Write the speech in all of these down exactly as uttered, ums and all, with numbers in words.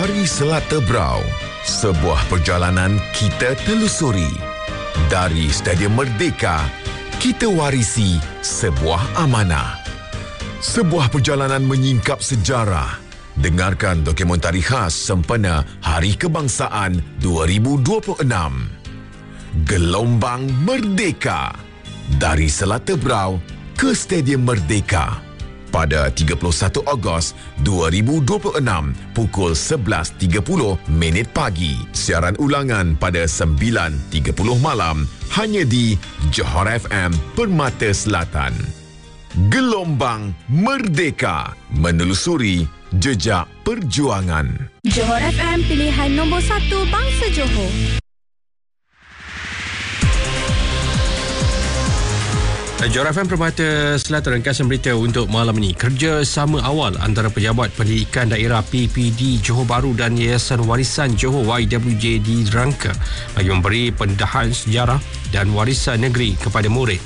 Dari Selat Tebrau, sebuah perjalanan kita telusuri. Dari Stadium Merdeka, kita warisi sebuah amanah. Sebuah perjalanan menyingkap sejarah. Dengarkan dokumentari khas sempena Hari Kebangsaan dua ribu dua puluh enam. Gelombang Merdeka. Dari Selat Tebrau ke Stadium Merdeka. Pada tiga puluh satu Ogos dua ribu dua puluh enam pukul sebelas tiga puluh minit pagi. Siaran ulangan pada sembilan tiga puluh malam hanya di Johor F M Permata Selatan. Gelombang Merdeka, menelusuri jejak perjuangan. Johor F M, pilihan nombor satu bangsa Johor. Johor F M Permata Selatan, ringkasan berita untuk malam ini. Kerjasama awal antara Pejabat Pendidikan Daerah P P D Johor Bahru dan Yayasan Warisan Johor Y W J dirangka bagi memberi pendedahan sejarah dan warisan negeri kepada murid.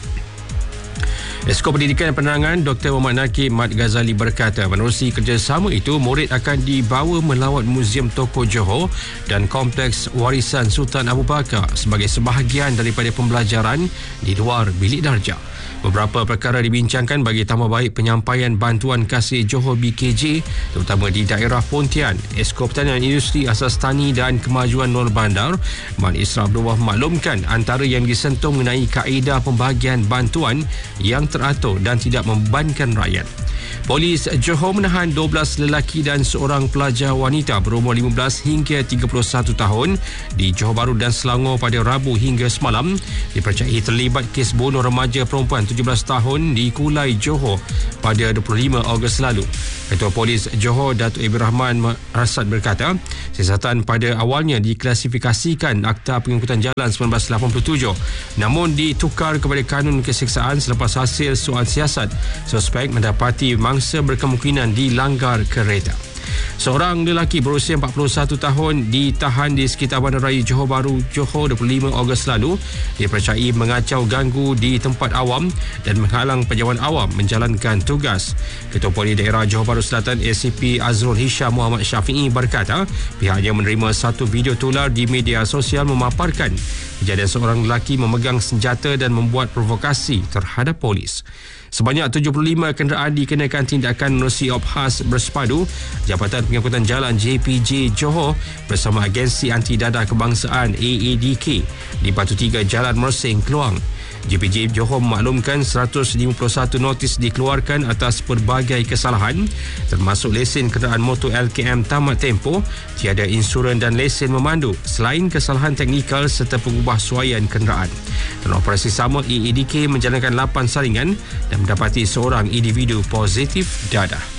Esko Pendidikan dan Penerangan Doktor Muhammad Nakib Mat Ghazali berkata, menerusi kerjasama itu, murid akan dibawa melawat Muzium Tokoh Johor dan Kompleks Warisan Sultan Abu Bakar sebagai sebahagian daripada pembelajaran di luar bilik darjah. Beberapa perkara dibincangkan bagi tambah baik penyampaian bantuan kasih Johor B K J, terutama di daerah Pontian. Esko Pertanian Industri Asas Tani dan Kemajuan Luar Bandar Mat Isra Abdullah maklumkan antara yang disentuh mengenai kaedah pembahagian bantuan yang teratur dan tidak membebankan rakyat. Polis Johor menahan dua belas lelaki dan seorang pelajar wanita berumur lima belas hingga tiga puluh satu tahun di Johor Bahru dan Selangor pada Rabu hingga semalam, dipercayai terlibat kes bunuh remaja perempuan tujuh belas tahun di Kulai Johor pada dua puluh lima Ogos lalu. Ketua Polis Johor Datuk Ibrahim Rahman Rasad berkata, siasatan pada awalnya diklasifikasikan Akta Pengangkutan Jalan seribu sembilan ratus lapan puluh tujuh, namun ditukar kepada Kanun Keseksaan selepas hasil soal siasat. Suspek mendapati mangsa berkemungkinan dilanggar kereta. Seorang lelaki berusia empat puluh satu tahun ditahan di sekitar Bandaraya Johor Bahru, Johor dua puluh lima Ogos lalu. Dipercayai mengacau ganggu di tempat awam dan menghalang pejabat awam menjalankan tugas. Ketua Polis Daerah Johor Bahru Selatan A C P Azrul Hisham Muhammad Syafi'i berkata, pihaknya menerima satu video tular di media sosial memaparkan kejadian seorang lelaki memegang senjata dan membuat provokasi terhadap polis. Sebanyak tujuh puluh lima kenderaan dikenakan tindakan menerusi Obhas bersepadu Jabatan Pengangkutan Jalan J P J Johor bersama Agensi Anti Dadah Kebangsaan A A D K di Batu Tiga Jalan Mersing, Keluang. J P J Johor memaklumkan seratus lima puluh satu notis dikeluarkan atas pelbagai kesalahan, termasuk lesen kenderaan motor L K M tamat tempoh, tiada insurans dan lesen memandu, selain kesalahan teknikal serta pengubah suaian kenderaan. Dalam operasi sama, A A D K menjalankan lapan saringan dan mendapati seorang individu positif dadah.